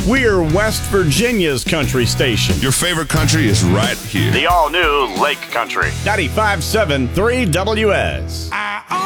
We're West Virginia's country station. Your favorite country is right here. The all-new Lake Country. 95.7 3 WS.